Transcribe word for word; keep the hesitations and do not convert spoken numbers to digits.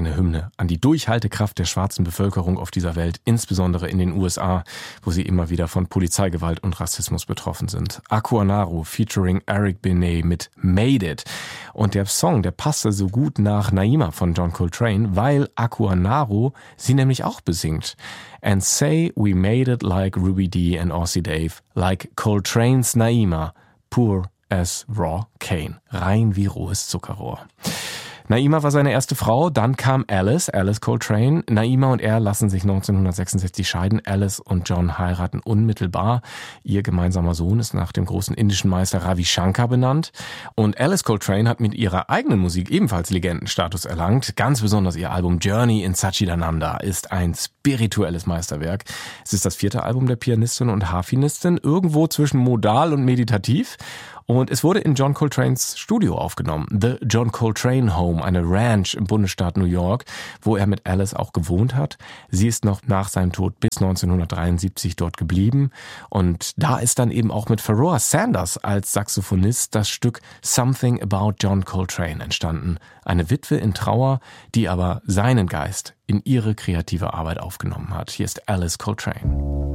eine Hymne an die Durchhaltekraft der schwarzen Bevölkerung auf dieser Welt, insbesondere in den U S A, wo sie immer wieder von Polizeigewalt und Rassismus betroffen sind. Aquanaro featuring Eric Benet mit Made It. Und der Song, der passte so gut nach Naima von John Coltrane, weil Aquanaro sie nämlich auch besingt. And say we made it like Ruby Dee and Aussie Dave, like Coltrane's Naima, poor as raw cane. Rein wie rohes Zuckerrohr. Naima war seine erste Frau, dann kam Alice, Alice Coltrane. Naima und er lassen sich neunzehnhundertsechsundsechzig scheiden. Alice und John heiraten unmittelbar. Ihr gemeinsamer Sohn ist nach dem großen indischen Meister Ravi Shankar benannt. Und Alice Coltrane hat mit ihrer eigenen Musik ebenfalls Legendenstatus erlangt. Ganz besonders ihr Album Journey in Satchidananda ist ein spirituelles Meisterwerk. Es ist das vierte Album der Pianistin und Harfenistin, irgendwo zwischen modal und meditativ. Und es wurde in John Coltranes Studio aufgenommen, The John Coltrane Home, eine Ranch im Bundesstaat New York, wo er mit Alice auch gewohnt hat. Sie ist noch nach seinem Tod bis neunzehnhundertdreiundsiebzig dort geblieben. Und da ist dann eben auch mit Pharoah Sanders als Saxophonist das Stück Something About John Coltrane entstanden. Eine Witwe in Trauer, die aber seinen Geist in ihre kreative Arbeit aufgenommen hat. Hier ist Alice Coltrane.